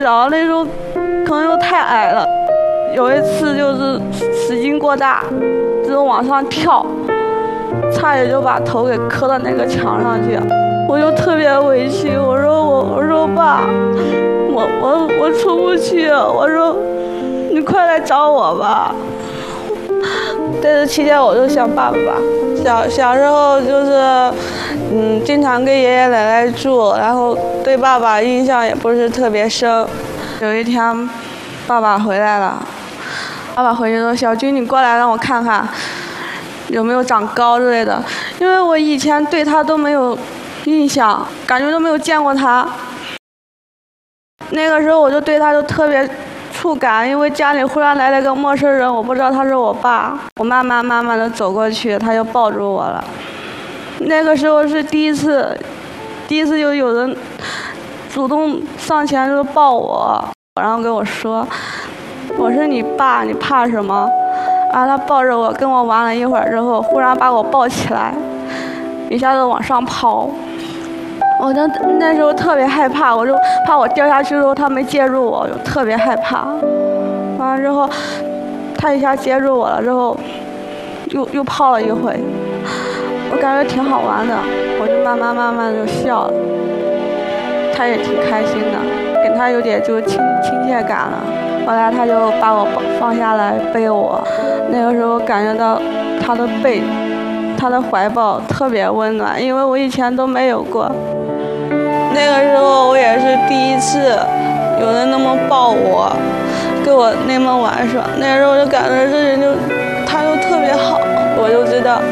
然后那时候可能又太矮了，有一次就是使劲过大，就往上跳，差点就把头给磕到那个墙上去，我就特别委屈，我说爸，我出不去，我说你快来找我吧。在这期间我就想爸爸吧，小时候就是经常跟爷爷奶奶住，然后对爸爸印象也不是特别深。有一天爸爸回来了，爸爸回去说，小军你过来让我看看有没有长高之类的，因为我以前对他都没有印象，感觉都没有见过他。那个时候我就对他就特别触感，因为家里忽然来了个陌生人，我不知道他是我爸。我慢慢的走过去，他就抱住我了。那个时候是第一次就有人主动上前就抱我，然后跟我说，我是你爸，你怕什么？然后他抱着我跟我玩了一会儿之后，忽然把我抱起来，一下子往上抛。我那时候特别害怕，我就怕我掉下去之后他没接住我，我就特别害怕。完了之后，他一下接住我了之后，又泡了一回，我感觉挺好玩的，我就慢慢就笑了。他也挺开心的，跟他有点就亲切感了。后来他就把我放下来背我，那个时候感觉到他的背，他的怀抱特别温暖，因为我以前都没有过。那个时候我也是第一次有人那么抱我，跟我那么玩耍。那个时候我就感觉这人他就特别好，我就知道，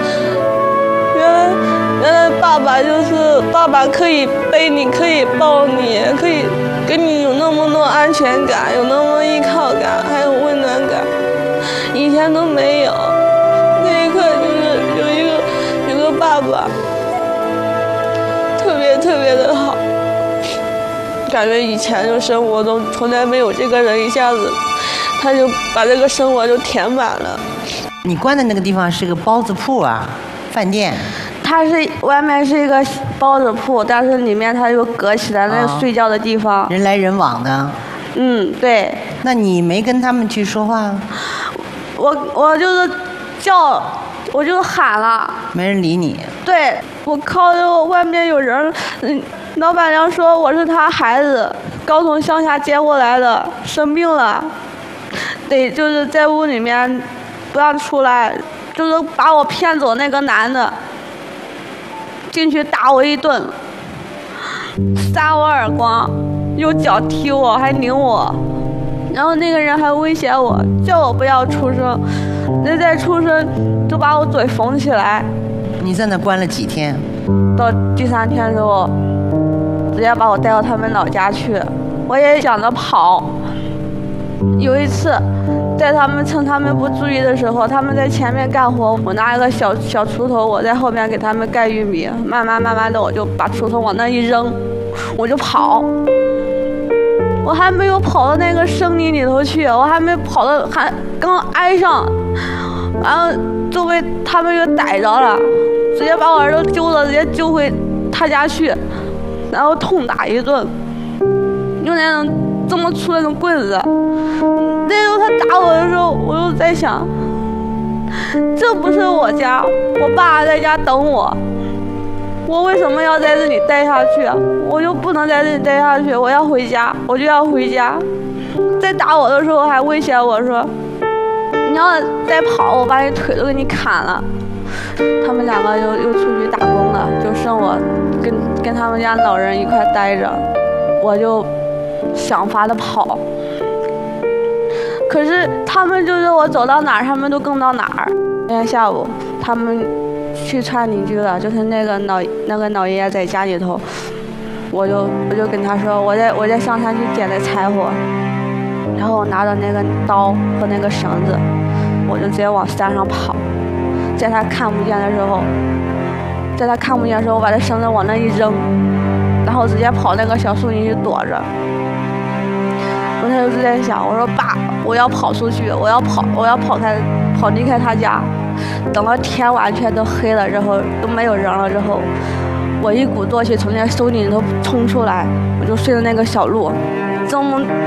原来爸爸就是爸爸，可以背你，可以抱你，可以给你有那么多安全感，有那么依靠感，还有温暖感，以前都没有。那一刻就是有个爸爸，特别的好。感觉以前就生活中从来没有这个人，一下子他就把这个生活就填满了。 你关的那个地方是个包子铺啊，饭店？ 它是外面是一个包子铺，但是里面它又隔起来那个睡觉的地方， 人来人往的。 对。 那你没跟他们去说话？ 我就是叫，我就喊了， 没人理你。 对，我靠着外面有人，老板娘说我是他孩子，刚从乡下接过来的，生病了，得就是在屋里面不让出来，就是把我骗走那个男的，进去打我一顿，扇我耳光，用脚踢我，还拧我，然后那个人还威胁我，叫我不要出声，那再出声就把我嘴缝起来。 你在那关了几天？ 到第3天的时候，直接把我带到他们老家去。我也想着跑。有一次，在趁他们不注意的时候，他们在前面干活，我拿一个小锄头，我在后面给他们盖玉米。慢慢的，我就把锄头往那一扔，我就跑。我还没有跑到那个森林里头去，我还没跑到，还刚挨上，然后就被他们给逮着了，直接把我儿子揪了，直接揪回他家去，然后痛打一顿，用那种这么粗那种棍子。那时候他打我的时候，我就在想，这不是我家，我爸在家等我，我为什么要在这里待下去啊？我就不能在这里待下去，我要回家，我就要回家。在打我的时候还威胁我说，你要再跑，我把你腿都给你砍了。他们2个又出去打工了，就剩我跟他们家老人一块待着，我就想法的跑。可是他们就是我走到哪儿，他们都跟到哪儿。那天下午，他们去串邻居了，就是那个老爷爷在家里头，我就跟他说，我在上山去捡的柴火，然后我拿着那个刀和那个绳子，我就直接往山上跑。在他看不见的时候，我把这绳子往那一扔，然后直接跑那个小树林去躲着。我那时候就在想，我说爸，我要跑出去，我要跑离开他家。等到天完全都黑了之后，都没有人了之后，我一鼓作气从那森林里头冲出来，我就顺着那个小路，这么